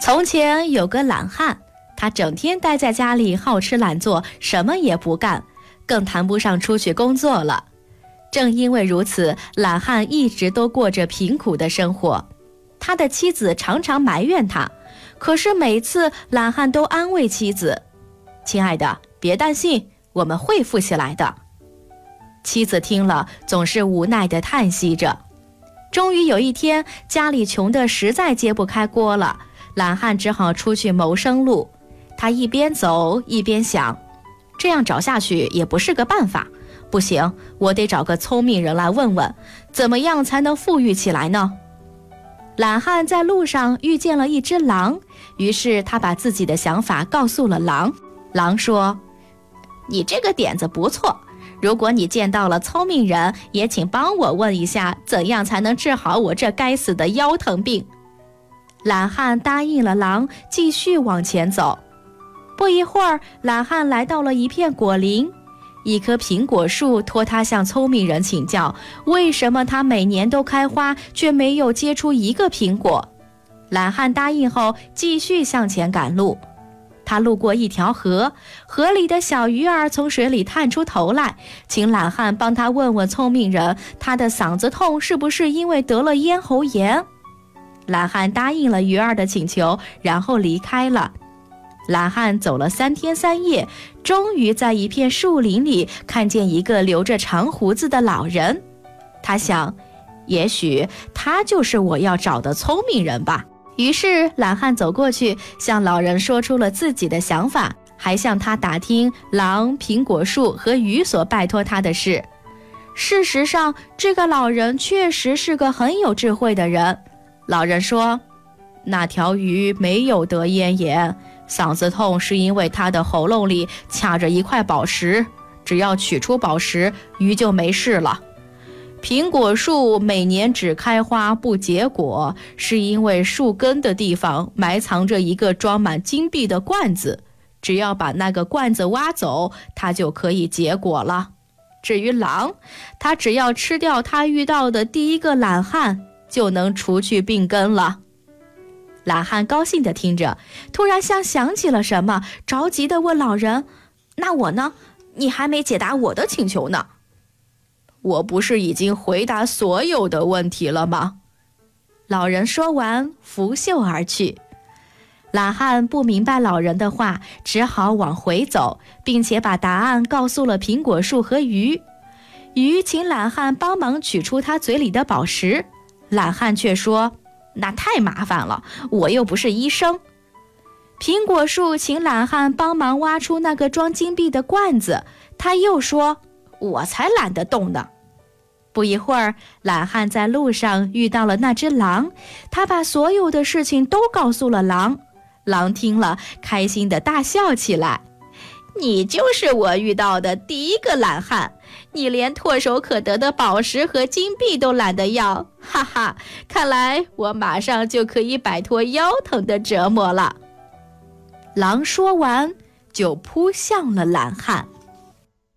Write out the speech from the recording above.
从前有个懒汉，他整天待在家里好吃懒做，什么也不干，更谈不上出去工作了。正因为如此，懒汉一直都过着贫苦的生活。他的妻子常常埋怨他，可是每次懒汉都安慰妻子：亲爱的，别担心，我们会富起来的。妻子听了总是无奈地叹息着。终于有一天，家里穷得实在揭不开锅了，懒汉只好出去谋生路。他一边走一边想，这样找下去也不是个办法，不行，我得找个聪明人来问问，怎么样才能富裕起来呢？懒汉在路上遇见了一只狼，于是他把自己的想法告诉了狼。狼说：你这个点子不错，如果你见到了聪明人，也请帮我问一下，怎样才能治好我这该死的腰疼病。懒汉答应了狼，继续往前走。不一会儿，懒汉来到了一片果林，一棵苹果树托他向聪明人请教，为什么它每年都开花，却没有结出一个苹果。懒汉答应后，继续向前赶路。他路过一条河，河里的小鱼儿从水里探出头来，请懒汉帮他问问聪明人，他的嗓子痛是不是因为得了咽喉炎。懒汉答应了鱼儿的请求，然后离开了。懒汉走了3天3夜，终于在一片树林里看见一个留着长胡子的老人。他想，也许他就是我要找的聪明人吧。于是懒汉走过去，向老人说出了自己的想法，还向他打听狼、苹果树和鱼所拜托他的事。事实上，这个老人确实是个很有智慧的人。老人说，那条鱼没有得咽炎，嗓子痛是因为它的喉咙里卡着一块宝石，只要取出宝石，鱼就没事了。苹果树每年只开花不结果，是因为树根的地方埋藏着一个装满金币的罐子，只要把那个罐子挖走，它就可以结果了。至于狼，它只要吃掉它遇到的第一个懒汉，就能除去病根了。懒汉高兴地听着，突然像想起了什么，着急地问老人：那我呢？你还没解答我的请求呢。我不是已经回答所有的问题了吗？老人说完，拂袖而去。懒汉不明白老人的话，只好往回走，并且把答案告诉了苹果树和鱼。鱼请懒汉帮忙取出他嘴里的宝石，懒汉却说，那太麻烦了，我又不是医生。苹果树请懒汉帮忙挖出那个装金币的罐子，他又说，我才懒得动呢。不一会儿，懒汉在路上遇到了那只狼，他把所有的事情都告诉了狼。狼听了，开心地大笑起来。你就是我遇到的第一个懒汉，你连唾手可得的宝石和金币都懒得要，哈哈，看来我马上就可以摆脱腰疼的折磨了。狼说完，就扑向了懒汉。